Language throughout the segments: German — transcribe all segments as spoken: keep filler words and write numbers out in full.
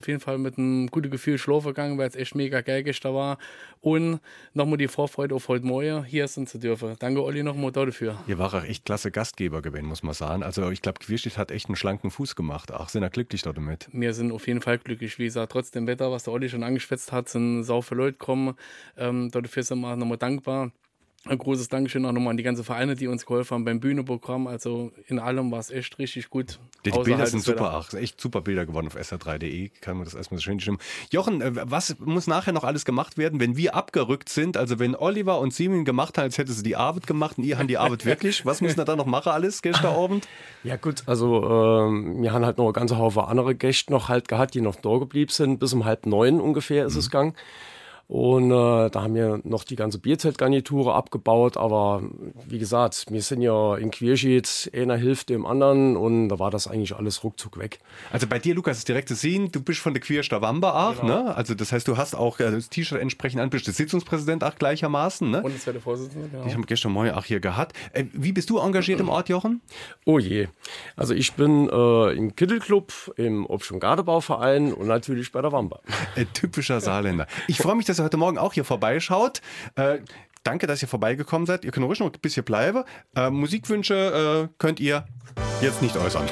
Auf jeden Fall mit einem guten Gefühl schlafen gegangen, weil es echt mega geil gestern war. Und nochmal die Vorfreude auf heute Morgen hier sein zu dürfen. Danke, Olli, nochmal dafür. Ihr war auch echt klasse Gastgeber gewesen, muss man sagen. Also ich glaube, Quirstedt hat echt einen schlanken Fuß gemacht. Ach, sind wir glücklich damit? Wir sind auf jeden Fall glücklich. Wie gesagt, trotz dem Wetter, was der Olli schon angeschwätzt hat, sind sau viele Leute gekommen. Ähm, dafür sind wir nochmal dankbar. Ein großes Dankeschön auch nochmal an die ganzen Vereine, die uns geholfen haben beim Bühnenprogramm. Also in allem war es echt richtig gut. Die, die Bilder sind super, ach, echt super Bilder geworden auf S R drei punkt de. Kann man das erstmal so schön stimmen. Jochen, was muss nachher noch alles gemacht werden, wenn wir abgerückt sind? Also wenn Oliver und Simin gemacht haben, als hätte sie die Arbeit gemacht und ihr habt die Arbeit wirklich. Was müssen wir da noch machen alles gestern Abend? Ja gut, also ähm, wir haben halt noch eine ganze Haufe andere Gäste noch halt gehabt, die noch da geblieben sind. Bis um halb neun ungefähr ist mhm. es gegangen. Und äh, da haben wir noch die ganze Bierzeltgarniture abgebaut, aber wie gesagt, wir sind ja in Quirstedt, einer hilft dem anderen und da war das eigentlich alles ruckzuck weg. Also bei dir, Lukas, ist direkt zu sehen, du bist von der Quirstedter Wamba auch, genau. Ne? Also das heißt, du hast auch äh, das T-Shirt entsprechend an, bist der Sitzungspräsident auch gleichermaßen, ne? Und das wäre der Vorsitzende, genau. Die haben gestern Morgen auch hier gehabt. Äh, wie bist du engagiert im Ort, Jochen? Oh je, also ich bin äh, im Kittelclub, im Obst- und Gardebauverein und natürlich bei der Wamba. Äh, typischer Saarländer. Ich freue mich, dass ihr heute Morgen auch hier vorbeischaut. Äh, danke, dass ihr vorbeigekommen seid. Ihr könnt ruhig noch ein bisschen bleiben. Äh, Musikwünsche äh, könnt ihr jetzt nicht äußern.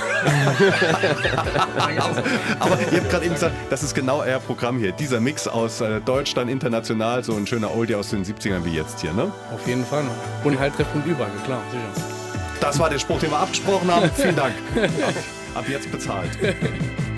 Aber ihr habt gerade eben gesagt, das ist genau euer Programm hier. Dieser Mix aus äh, Deutschland, international, so ein schöner Oldie aus den siebzigern wie jetzt hier, ne? Auf jeden Fall. Und halt Treffpunkt überall, klar, sicher. Das war der Spruch, den wir abgesprochen haben. Vielen Dank. Ab, ab jetzt bezahlt.